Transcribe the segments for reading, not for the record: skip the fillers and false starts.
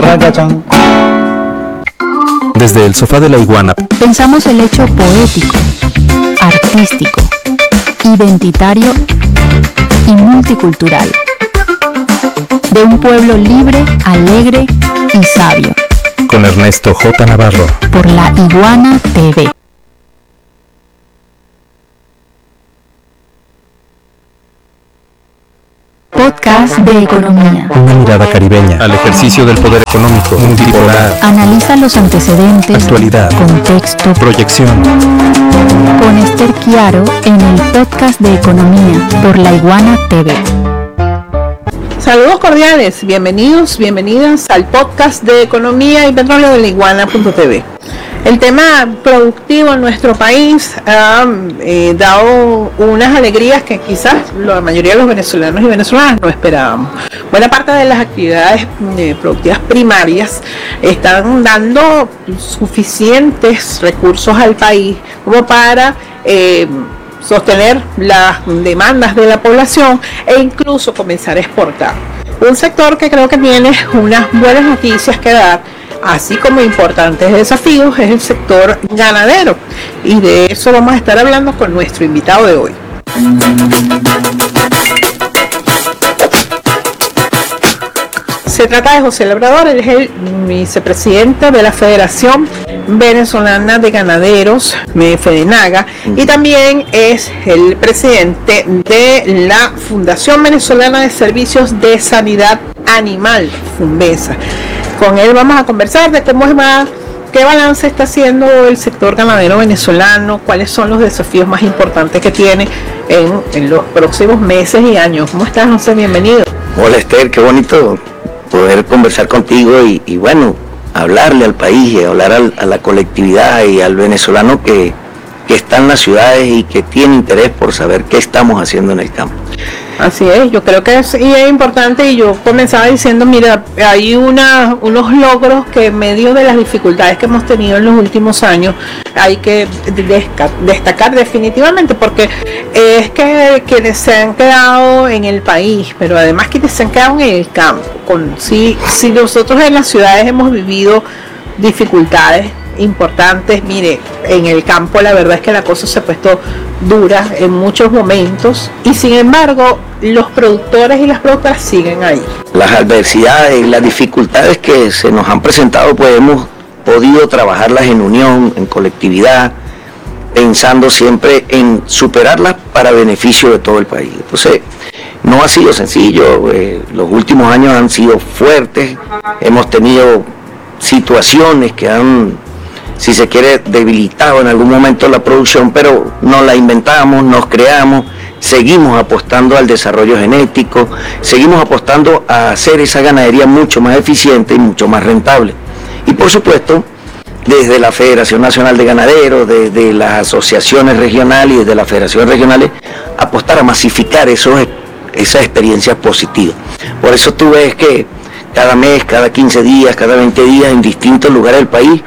Ragachan. Desde el sofá de la iguana pensamos el hecho poético, artístico, identitario y multicultural de un pueblo libre, alegre y sabio. Con Ernesto J. Navarro. Por La Iguana TV. Podcast de economía. Una mirada caribeña al ejercicio del poder económico multipolar. Analiza los antecedentes, actualidad, contexto, proyección. Con Esther Chiaro en el podcast de economía por La Iguana TV. Saludos cordiales, bienvenidas al podcast de economía y petróleo de La Iguana.tv. El tema productivo en nuestro país ha dado unas alegrías que quizás la mayoría de los venezolanos y venezolanas no esperábamos. Buena parte de las actividades productivas primarias están dando suficientes recursos al país como para sostener las demandas de la población e incluso comenzar a exportar. Un sector que creo que tiene unas buenas noticias que dar, así como importantes desafíos, es el sector ganadero, y de eso vamos a estar hablando con nuestro invitado de hoy. Se trata de José Labrador, él es el vicepresidente de la Federación Venezolana de Ganaderos, FEDENAGA, y también es el presidente de la Fundación Venezolana de Servicios de Sanidad Animal, FUNVESA. Con él vamos a conversar de cómo va, qué balance está haciendo el sector ganadero venezolano, cuáles son los desafíos más importantes que tiene en los próximos meses y años. ¿Cómo estás, José? Bienvenido. Hola, Esther, qué bonito poder conversar contigo y bueno, hablarle al país y hablar a la colectividad y al venezolano que está en las ciudades y que tiene interés por saber qué estamos haciendo en el campo. Así es, yo creo que es importante, y yo comenzaba diciendo, mira, hay unos logros que en medio de las dificultades que hemos tenido en los últimos años hay que destacar definitivamente, porque es que quienes se han quedado en el país, pero además quienes se han quedado en el campo, si nosotros en las ciudades hemos vivido dificultades importantes, mire, en el campo la verdad es que la cosa se ha puesto dura en muchos momentos, y sin embargo los productores y las productoras siguen ahí. Las adversidades y las dificultades que se nos han presentado, pues hemos podido trabajarlas en unión, en colectividad, pensando siempre en superarlas para beneficio de todo el país. Entonces no ha sido sencillo, los últimos años han sido fuertes, hemos tenido situaciones que han, si se quiere, debilitado en algún momento la producción, pero nos la inventamos, nos creamos, seguimos apostando al desarrollo genético, seguimos apostando a hacer esa ganadería mucho más eficiente y mucho más rentable. Y por supuesto, desde la Federación Nacional de Ganaderos, desde las asociaciones regionales y desde las federaciones regionales, apostar a masificar esas experiencias positivas. Por eso tú ves que cada mes, cada 15 días, cada 20 días, en distintos lugares del país,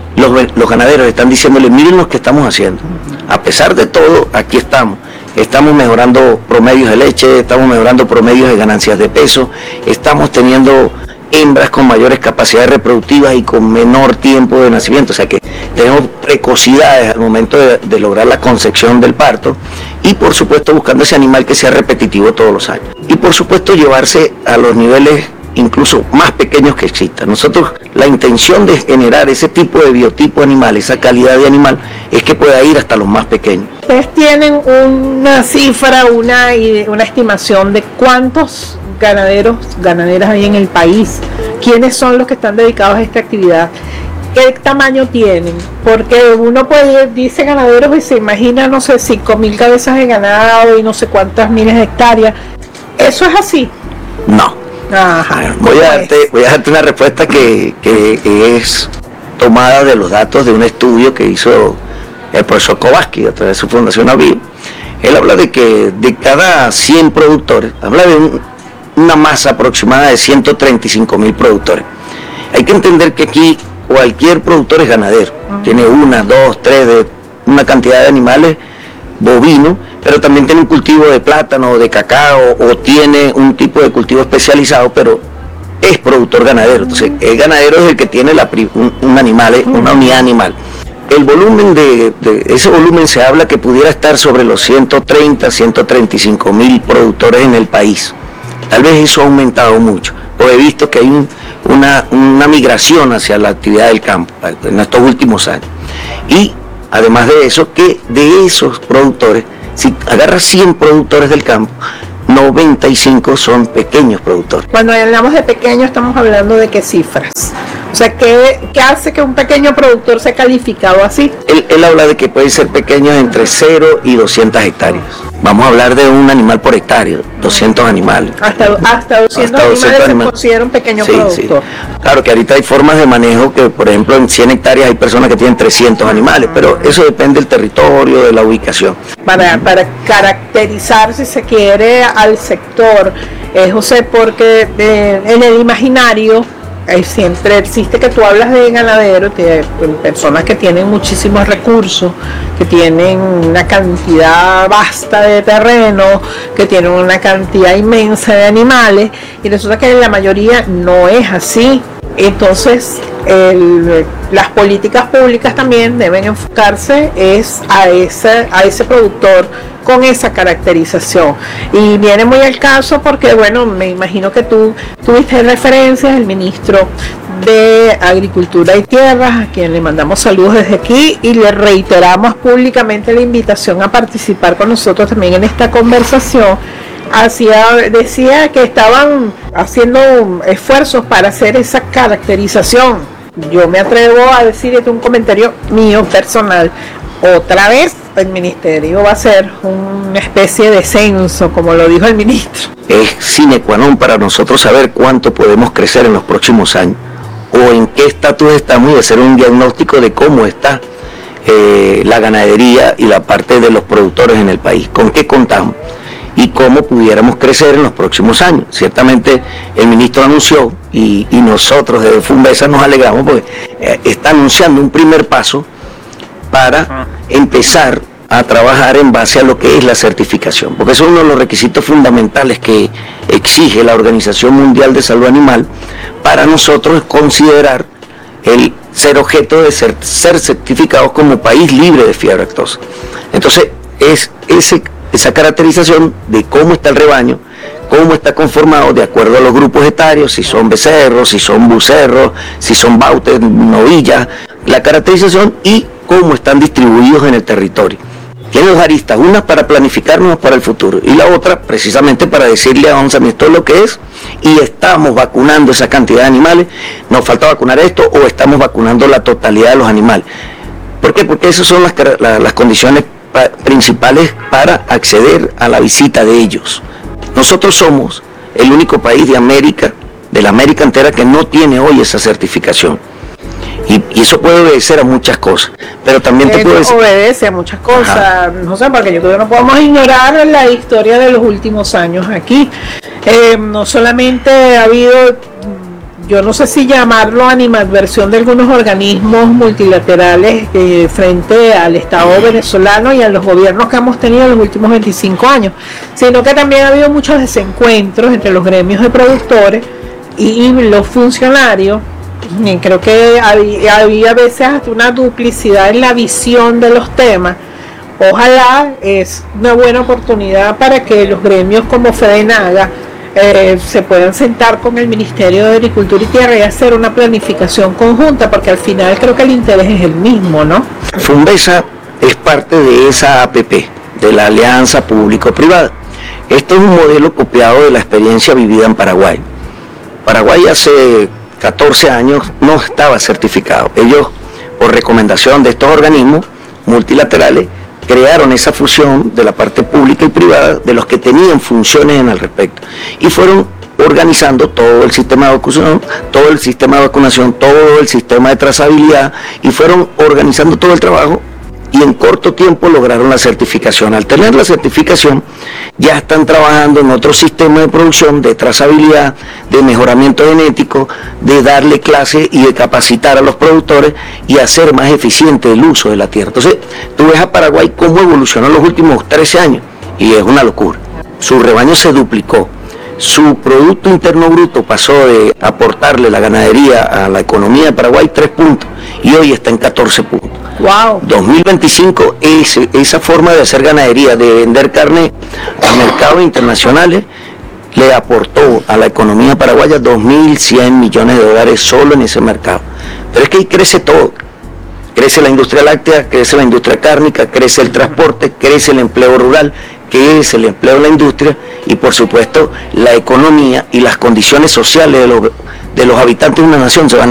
los ganaderos están diciéndole, miren lo que estamos haciendo. A pesar de todo, aquí estamos mejorando promedios de leche, estamos mejorando promedios de ganancias de peso, estamos teniendo hembras con mayores capacidades reproductivas y con menor tiempo de nacimiento, o sea que tenemos precocidades al momento de lograr la concepción del parto, y por supuesto buscando ese animal que sea repetitivo todos los años, y por supuesto llevarse a los niveles incluso más pequeños que existan. Nosotros, la intención de generar ese tipo de biotipo animal, esa calidad de animal, es que pueda ir hasta los más pequeños. ¿Ustedes tienen una cifra, una estimación de cuántos ganaderas hay en el país? ¿Quiénes son los que están dedicados a esta actividad? ¿Qué tamaño tienen? Porque uno dice ganaderos y se imagina, no sé, 5.000 cabezas de ganado y no sé cuántas miles de hectáreas. ¿Eso es así? No. Ajá, voy a darte una respuesta que es tomada de los datos de un estudio que hizo el profesor Kovaski a través de su fundación Aviv. Él habla de que de cada 100 productores, habla de una masa aproximada de 135.000 productores. Hay que entender que aquí cualquier productor es ganadero, tiene 1, 2, 3 de una cantidad de animales bovinos, pero también tiene un cultivo de plátano o de cacao, o tiene un tipo de cultivo especializado, pero es productor ganadero. Entonces, el ganadero es el que tiene un animal, una unidad animal. El volumen de ese volumen se habla que pudiera estar sobre los 135 mil productores en el país. Tal vez eso ha aumentado mucho, porque he visto que hay una migración hacia la actividad del campo en estos últimos años. Y además de eso, que de esos productores, si agarras 100 productores del campo, 95 son pequeños productores. Cuando hablamos de pequeños, estamos hablando de qué cifras. O sea, ¿qué hace que un pequeño productor sea calificado así? Él habla de que puede ser pequeño entre 0 y 200 hectáreas. Vamos a hablar de un animal por hectárea, 200 animales. Hasta 200 animales se considera un pequeño productor. Sí. Claro que ahorita hay formas de manejo que, por ejemplo, en 100 hectáreas hay personas que tienen 300 animales, pero eso depende del territorio, de la ubicación. Para caracterizar, si se quiere, al sector, José, porque en el imaginario siempre existe que tú hablas de ganadero, de personas que tienen muchísimos recursos, que tienen una cantidad vasta de terreno, que tienen una cantidad inmensa de animales, y resulta que la mayoría no es así. Entonces las políticas públicas también deben enfocarse a ese productor con esa caracterización, y viene muy al caso porque, bueno, me imagino que tú tuviste referencias al ministro de Agricultura y Tierras, a quien le mandamos saludos desde aquí y le reiteramos públicamente la invitación a participar con nosotros también en esta conversación. Decía que estaban haciendo esfuerzos para hacer esa caracterización. Yo me atrevo a decir, este es un comentario mío personal, otra vez el ministerio va a hacer una especie de censo, como lo dijo el ministro. Es sine qua non para nosotros saber cuánto podemos crecer en los próximos años, o en qué estatus estamos, y hacer un diagnóstico de cómo está la ganadería y la parte de los productores en el país, con qué contamos y cómo pudiéramos crecer en los próximos años. Ciertamente el ministro anunció, y nosotros desde Fumbesa nos alegramos, porque está anunciando un primer paso para empezar a trabajar en base a lo que es la certificación, porque eso es uno de los requisitos fundamentales que exige la Organización Mundial de Salud Animal para nosotros considerar el ser objeto de ser certificados como país libre de fiebre aftosa. Entonces es esa caracterización de cómo está el rebaño, cómo está conformado de acuerdo a los grupos etarios, si son becerros, si son bucerros, si son bautes, novillas, la caracterización y cómo están distribuidos en el territorio. Tiene dos aristas, una para planificarnos para el futuro y la otra precisamente para decirle a Onza, esto es lo que es, y estamos vacunando esa cantidad de animales, nos falta vacunar esto, o estamos vacunando la totalidad de los animales. ¿Por qué? Porque esas son las condiciones principales para acceder a la visita de ellos. Nosotros somos el único país de la América entera, que no tiene hoy esa certificación. Y eso puede obedecer a muchas cosas, pero también obedece a muchas cosas, no sé, porque yo creo que no podemos ignorar la historia de los últimos años aquí. No solamente ha habido, yo no sé si llamarlo animadversión de algunos organismos multilaterales frente al Estado venezolano y a los gobiernos que hemos tenido en los últimos 25 años, sino que también ha habido muchos desencuentros entre los gremios de productores y los funcionarios. Y creo que había a veces hasta una duplicidad en la visión de los temas. Ojalá es una buena oportunidad para que los gremios como FEDENAGA se puedan sentar con el Ministerio de Agricultura y Tierra y hacer una planificación conjunta, porque al final creo que el interés es el mismo, ¿no? Fumbesa es parte de esa APP, de la Alianza Público-Privada. Esto es un modelo copiado de la experiencia vivida en Paraguay. Paraguay hace 14 años no estaba certificado. Ellos, por recomendación de estos organismos multilaterales, crearon esa fusión de la parte pública y privada de los que tenían funciones en al respecto, y fueron organizando todo el sistema de vacunación, todo el sistema de trazabilidad, y fueron organizando todo el trabajo, y en corto tiempo lograron la certificación. Al tener la certificación, ya están trabajando en otro sistema de producción, de trazabilidad, de mejoramiento genético, de darle clase y de capacitar a los productores y hacer más eficiente el uso de la tierra. Entonces, tú ves a Paraguay cómo evolucionó en los últimos 13 años, y es una locura. Su rebaño se duplicó, su Producto Interno Bruto pasó de aportarle la ganadería a la economía de Paraguay 3 puntos y hoy está en 14 puntos. Wow. 2025, esa forma de hacer ganadería, de vender carne a mercados internacionales, le aportó a la economía paraguaya 2.100 millones de dólares solo en ese mercado. Pero es que ahí crece todo. Crece la industria láctea, crece la industria cárnica, crece el transporte, crece el empleo rural, crece el empleo en la industria y por supuesto la economía y las condiciones sociales de los habitantes de una nación se van